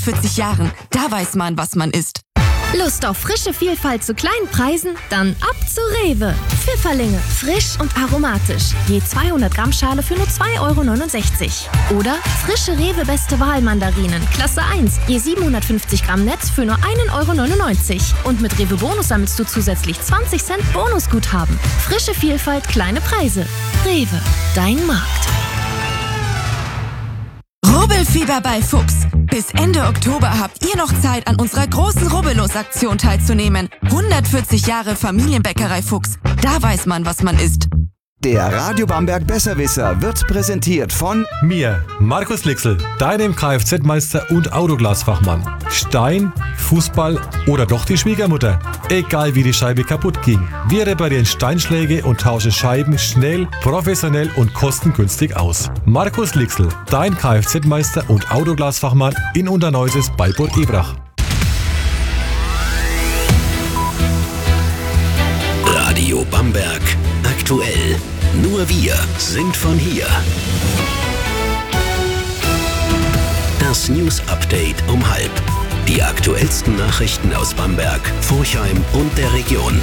40 Jahren, da weiß man, was man isst. Lust auf frische Vielfalt zu kleinen Preisen? Dann ab zu Rewe. Pfifferlinge, frisch und aromatisch. Je 200 Gramm Schale für nur 2,69 €. Oder frische Rewe Beste Wahl Mandarinen, Klasse 1. Je 750 Gramm Netz für nur 1,99 €. Und mit Rewe Bonus sammelst du zusätzlich 20 Cent Bonusguthaben. Frische Vielfalt, kleine Preise. Rewe, dein Markt. Rubbelfieber bei Fuchs. Bis Ende Oktober habt ihr noch Zeit, an unserer großen Rubbellos-Aktion teilzunehmen. 140 Jahre Familienbäckerei Fuchs. Da weiß man, was man isst. Der Radio Bamberg Besserwisser wird präsentiert von mir, Markus Lixl, deinem Kfz-Meister und Autoglasfachmann. Stein, Fußball oder doch die Schwiegermutter. Egal wie die Scheibe kaputt ging, wir reparieren Steinschläge und tauschen Scheiben schnell, professionell und kostengünstig aus. Markus Lixl, dein Kfz-Meister und Autoglasfachmann in Unterneuses bei Burg Ebrach. Radio Bamberg aktuell. Nur wir sind von hier. Das News Update um 12:30. Die aktuellsten Nachrichten aus Bamberg, Forchheim und der Region.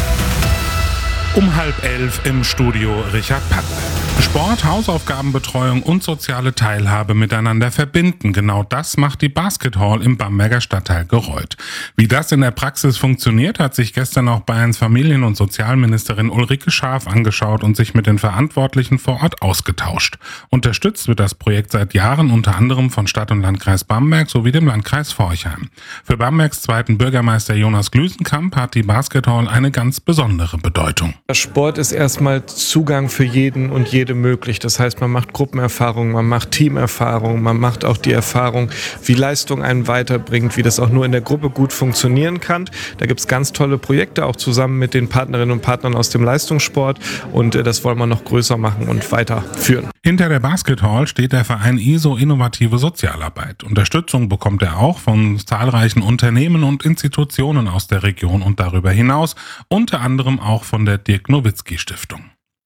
Um 10:30 im Studio Richard Papp. Sport, Hausaufgabenbetreuung und soziale Teilhabe miteinander verbinden. Genau das macht die Basket Hall im Bamberger Stadtteil Gereuth. Wie das in der Praxis funktioniert, hat sich gestern auch Bayerns Familien- und Sozialministerin Ulrike Schaaf angeschaut und sich mit den Verantwortlichen vor Ort ausgetauscht. Unterstützt wird das Projekt seit Jahren unter anderem von Stadt und Landkreis Bamberg sowie dem Landkreis Forchheim. Für Bambergs zweiten Bürgermeister Jonas Glüsenkamp hat die Basket Hall eine ganz besondere Bedeutung. Sport ist erstmal Zugang für jeden und jede möglich. Das heißt, man macht Gruppenerfahrung, man macht Teamerfahrung, man macht auch die Erfahrung, wie Leistung einen weiterbringt, wie das auch nur in der Gruppe gut funktionieren kann. Da gibt es ganz tolle Projekte, auch zusammen mit den Partnerinnen und Partnern aus dem Leistungssport, und das wollen wir noch größer machen und weiterführen. Hinter der Basket Hall steht der Verein ISO Innovative Sozialarbeit. Unterstützung bekommt er auch von zahlreichen Unternehmen und Institutionen aus der Region und darüber hinaus, unter anderem auch von der Dirk Nowitzki Stiftung.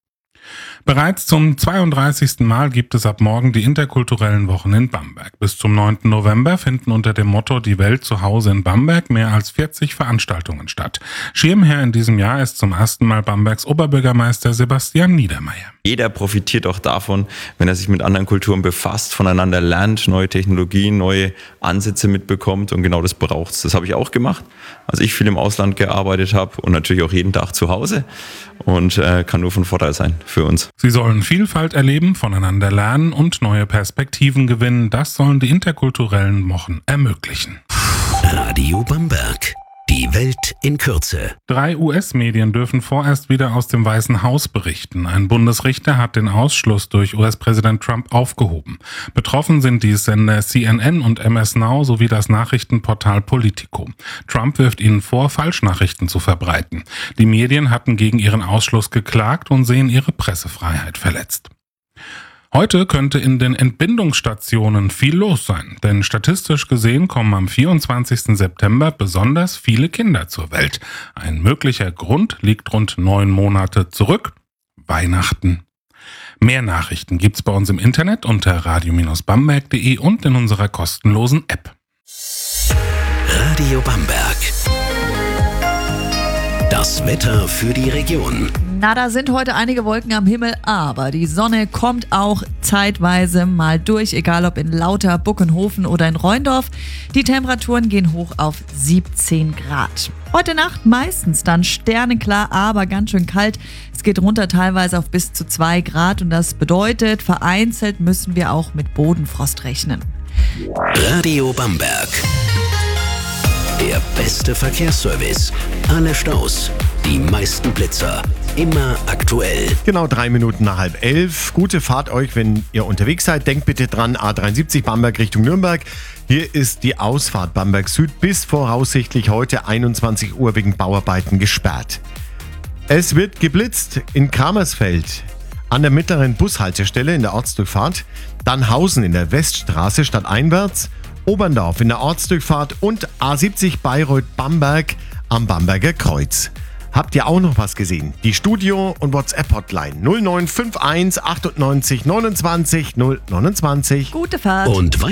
Bereits zum 32. Mal gibt es ab morgen die interkulturellen Wochen in Bamberg. Bis zum 9. November finden unter dem Motto Die Welt zu Hause in Bamberg mehr als 40 Veranstaltungen statt. Schirmherr in diesem Jahr ist zum ersten Mal Bambergs Oberbürgermeister Sebastian Niedermeyer. Jeder profitiert auch davon, wenn er sich mit anderen Kulturen befasst, voneinander lernt, neue Technologien, neue Ansätze mitbekommt, und genau das braucht's. Das habe ich auch gemacht, als ich viel im Ausland gearbeitet habe, und natürlich auch jeden Tag zu Hause, und kann nur von Vorteil sein für uns. Sie sollen Vielfalt erleben, voneinander lernen und neue Perspektiven gewinnen. Das sollen die interkulturellen Wochen ermöglichen. Radio Bamberg. Die Welt in Kürze. 3 US-Medien dürfen vorerst wieder aus dem Weißen Haus berichten. Ein Bundesrichter hat den Ausschluss durch US-Präsident Trump aufgehoben. Betroffen sind die Sender CNN und MS Now sowie das Nachrichtenportal Politico. Trump wirft ihnen vor, Falschnachrichten zu verbreiten. Die Medien hatten gegen ihren Ausschluss geklagt und sehen ihre Pressefreiheit verletzt. Heute könnte in den Entbindungsstationen viel los sein, denn statistisch gesehen kommen am 24. September besonders viele Kinder zur Welt. Ein möglicher Grund liegt rund 9 Monate zurück: Weihnachten. Mehr Nachrichten gibt's bei uns im Internet unter radio-bamberg.de und in unserer kostenlosen App. Radio Bamberg. Das Wetter für die Region. Na, da sind heute einige Wolken am Himmel, aber die Sonne kommt auch zeitweise mal durch, egal ob in Lauter, Buckenhofen oder in Rheindorf. Die Temperaturen gehen hoch auf 17 Grad. Heute Nacht meistens dann sternenklar, aber ganz schön kalt. Es geht runter teilweise auf bis zu 2 Grad und das bedeutet, vereinzelt müssen wir auch mit Bodenfrost rechnen. Radio Bamberg. Der beste Verkehrsservice. Alle Staus, die meisten Blitzer. Immer aktuell. Genau 3 Minuten nach 10:30. Gute Fahrt euch, wenn ihr unterwegs seid. Denkt bitte dran, A73 Bamberg Richtung Nürnberg. Hier ist die Ausfahrt Bamberg Süd bis voraussichtlich heute 21 Uhr wegen Bauarbeiten gesperrt. Es wird geblitzt in Kramersfeld an der mittleren Bushaltestelle in der Ortsdurchfahrt, Dannhausen in der Weststraße stadteinwärts, Oberndorf in der Ortsdurchfahrt und A70 Bayreuth-Bamberg am Bamberger Kreuz. Habt ihr auch noch was gesehen? Die Studio- und WhatsApp-Hotline 0951 98 29 029. Gute Fahrt. Und